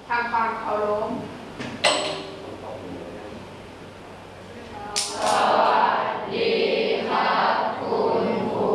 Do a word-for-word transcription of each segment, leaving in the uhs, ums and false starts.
ทางความเคารพสวัสดีครับคุณครู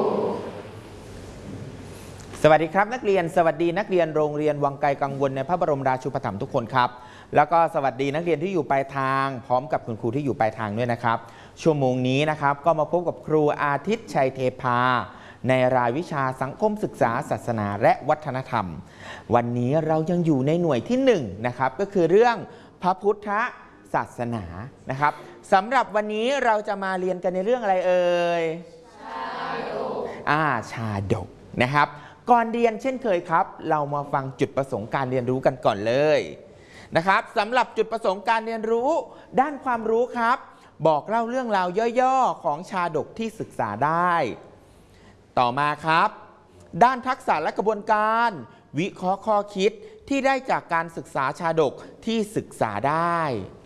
สวัสดีครับนักเรียนสวัสดีนักเรียนโรงเรียนวังไกลกังวลในพระบรมราชูปถัมภ์ทุกคนครับแล้วก็สวัสดีนักเรียนที่อยู่ปลายทางพร้อมกับคุณครูที่อยู่ปลายทางด้วยนะครับชั่วโมงนี้นะครับก็มาพบกับครูอาทิตย์ชัยเทพาในรายวิชาสังคมศึกษาศาสนาและวัฒนธรรมวันนี้เรายังอยู่ในหน่วยที่หนึ่งนะครับก็คือเรื่องพระพุทธศาสนานะครับสำหรับวันนี้เราจะมาเรียนกันในเรื่องอะไรเอ่ยชาดกอ่าชาดกนะครับก่อนเรียนเช่นเคยครับเรามาฟังจุดประสงค์การเรียนรู้กันก่อนเลยนะครับสำหรับจุดประสงค์การเรียนรู้ด้านความรู้ครับบอกเล่าเรื่องราวย่อๆของชาดกที่ศึกษาได้ต่อมาครับด้านทักษะและกระบวนการวิเคราะห์ข้อคิดที่ได้จากการศึกษาชาดกที่ศึกษาได้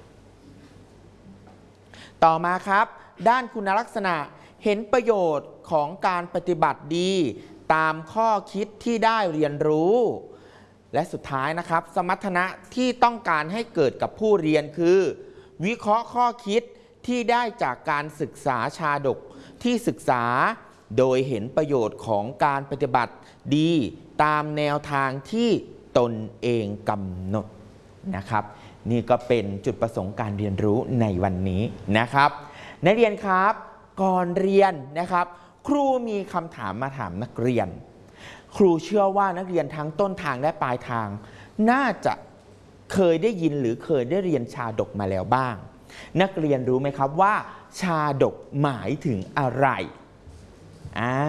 ต่อมาครับด้านคุณลักษณะเห็นประโยชน์ของการปฏิบัติดีตามข้อคิดที่ได้เรียนรู้และสุดท้ายนะครับสมรรถนะที่ต้องการให้เกิดกับผู้เรียนคือวิเคราะห์ข้อคิดที่ได้จากการศึกษาชาดกที่ศึกษาโดยเห็นประโยชน์ของการปฏิบัติดีตามแนวทางที่ตนเองกำหนดนะครับนี่ก็เป็นจุดประสงค์การเรียนรู้ในวันนี้นะครับนักเรียนครับก่อนเรียนนะครับครูมีคำถามมาถามนักเรียนครูเชื่อว่านักเรียนทั้งต้นทางและปลายทางน่าจะเคยได้ยินหรือเคยได้เรียนชาดกมาแล้วบ้างนักเรียนรู้ไหมครับว่าชาดกหมายถึงอะไรอ่า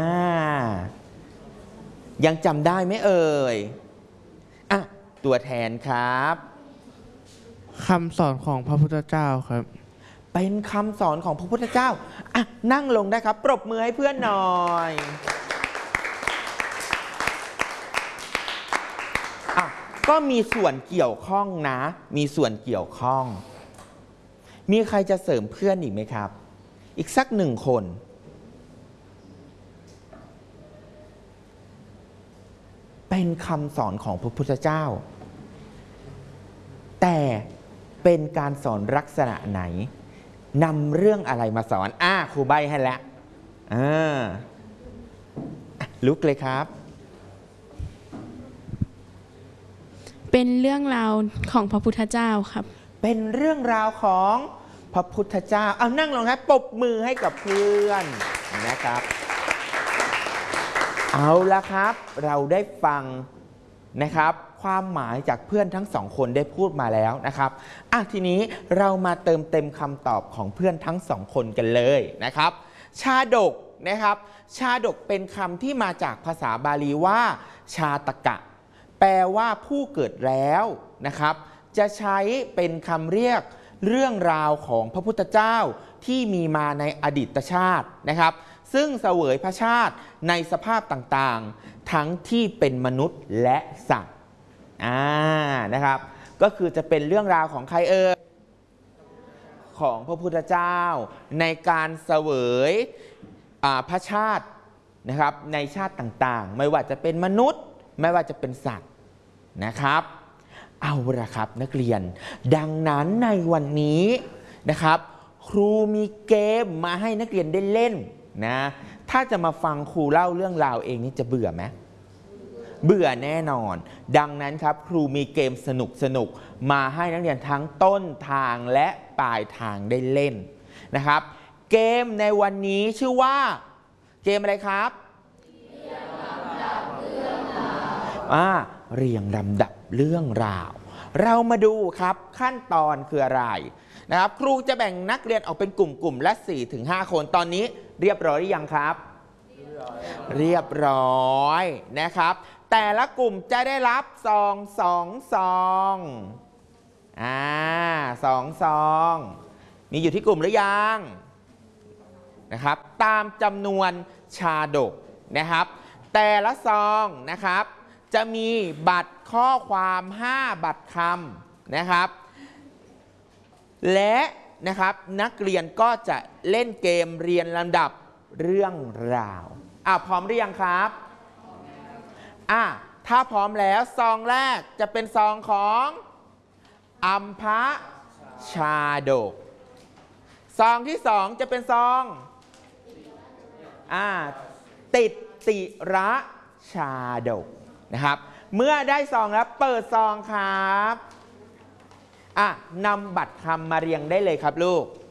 ยังจำได้ไหมเอ่ยอ่ะตัวแทนครับคำสอนของพระพุทธเจ้าครับเป็นคำสอนของพระพุทธเจ้าอ่ะนั่งลงได้ครับปรบมือให้เพื่อนหน่อยอ่ะก็มีส่วนเกี่ยวข้องนะมีส่วนเกี่ยวข้องมีใครจะเสริมเพื่อนอีกไหมครับอีกสักหนึ่งคนเป็นคำสอนของพระพุทธเจ้าแต่เป็นการสอนลักษณะไหนนำเรื่องอะไรมาสอนอ่าครูใบให้แล้วอ่าลุกเลยครับเป็นเรื่องราวของพระพุทธเจ้าครับเป็นเรื่องราวของพระพุทธเจ้าเอานั่งลงครับปรบมือให้กับเพื่อนนะครับเอาละครับเราได้ฟังนะครับความหมายจากเพื่อนทั้งสองคนได้พูดมาแล้วนะครับอ่ะทีนี้เรามาเติมเต็มคำตอบของเพื่อนทั้งสองคนกันเลยนะครับชาดกนะครับชาดกเป็นคำที่มาจากภาษาบาลีว่าชาตกะแปลว่าผู้เกิดแล้วนะครับจะใช้เป็นคำเรียกเรื่องราวของพระพุทธเจ้าที่มีมาในอดีตชาตินะครับซึ่งเสวยพระชาติในสภาพต่างๆทั้งที่เป็นมนุษย์และสัตว์อ่านะครับก็คือจะเป็นเรื่องราวของใครเอ่ยของพระพุทธเจ้าในการเสวยพระชาตินะครับในชาติต่างๆไม่ว่าจะเป็นมนุษย์ไม่ว่าจะเป็นสัตว์นะครับเอาละครับนักเรียนดังนั้นในวันนี้นะครับครูมีเกมมาให้นักเรียนได้เล่นนะถ้าจะมาฟังครูเล่าเรื่องราวเองนี่จะเบื่อไหมเบื่อแน่นอนดังนั้นครับครูมีเกมสนุกสนุกมาให้นักเรียนทั้งต้นทางและปลายทางได้เล่นนะครับเกมในวันนี้ชื่อว่าเกมอะไรครับเรียงลำดับเรื่องราวอ่าเรียงลำดับเรื่องราวเรามาดูครับขั้นตอนคืออะไรนะครับครูจะแบ่งนักเรียนออกเป็นกลุ่มๆละ สี่ถึงห้า คนตอนนี้เรียบร้อยหรือยังครับเรียบร้อยนะครับแต่ละกลุ่มจะได้รับซองสองซองอ่าสองซองมีอยู่ที่กลุ่มหรือยังนะครับตามจำนวนชาดกนะครับแต่ละซองนะครับจะมีบัตรข้อความห้าบัตรคำนะครับและนะครับนักเรียนก็จะเล่นเกมเรียนลำดับเรื่องราวอ่ะพร้อมหรือยังครับอ่ะถ้าพร้อมแล้วซองแรกจะเป็นซองของอัมพะชาดกซองที่สองจะเป็นซองอ่าติดติระชาดกนะครับเมื่อได้ซองแล้วเปิดซองครับอ่ะนำบัตรคำมาเรียงได้เลยครับลูก